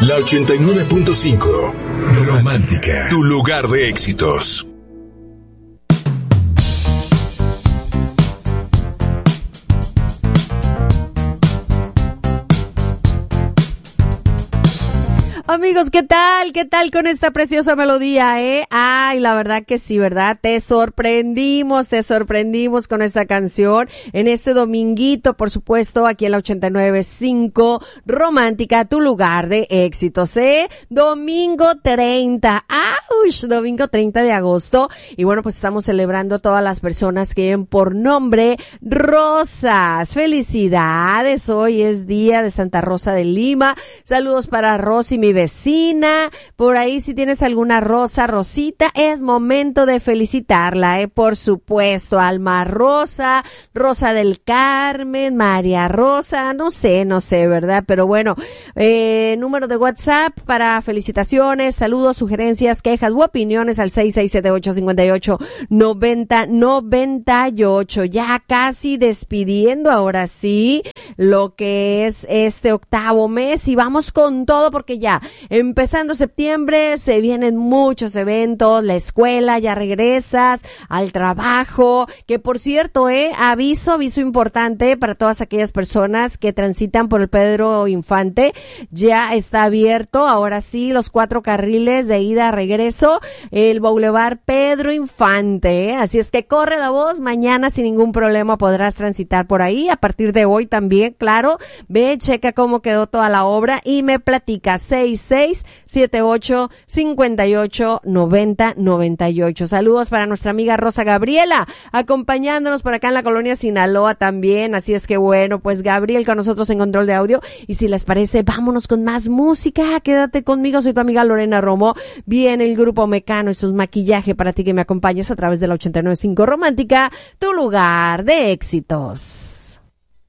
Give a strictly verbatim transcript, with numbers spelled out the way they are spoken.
La ochenta y nueve punto cinco. Romántica. Tu lugar de éxitos. Amigos, ¿qué tal? ¿Qué tal con esta preciosa melodía, eh? Ay, la verdad que sí, ¿verdad? Te sorprendimos, te sorprendimos con esta canción en este dominguito, por supuesto, aquí en la ochenta y nueve punto cinco, Romántica, tu lugar de éxitos, ¿eh? Domingo treinta, ¡auch! Domingo treinta de agosto. Y bueno, pues estamos celebrando a todas las personas que lleven por nombre Rosas. ¡Felicidades! Hoy es día de Santa Rosa de Lima. Saludos para Rosy, mi vecina. Por ahí si tienes alguna Rosa, Rosita, es momento de felicitarla, eh, por supuesto. Alma Rosa, Rosa del Carmen, María Rosa, no sé, no sé, ¿verdad? Pero bueno, eh, número de WhatsApp para felicitaciones, saludos, sugerencias, quejas u opiniones al seis seis siete ocho cinco ocho nueve cero nueve ocho. Ya casi despidiendo, ahora sí, lo que es este octavo mes, y vamos con todo porque ya empezando septiembre se vienen muchos eventos, la escuela, ya regresas al trabajo, que por cierto, eh, aviso, aviso importante para todas aquellas personas que transitan por el Pedro Infante, ya está abierto, ahora sí, los cuatro carriles de ida a regreso, el Boulevard Pedro Infante, eh, así es que corre la voz, mañana sin ningún problema podrás transitar por ahí, a partir de hoy también, claro, ve, checa cómo quedó toda la obra y me platica seis seis siete ocho cinco ocho nueve cero nueve ocho. Saludos para nuestra amiga Rosa Gabriela, acompañándonos por acá en la colonia Sinaloa también, así es que bueno, pues Gabriel con nosotros en control de audio, y si les parece, vámonos con más música, quédate conmigo, soy tu amiga Lorena Romo, viene el grupo Mecano y sus maquillaje para ti que me acompañes a través de la ochenta y nueve punto cinco Romántica, tu lugar de éxitos.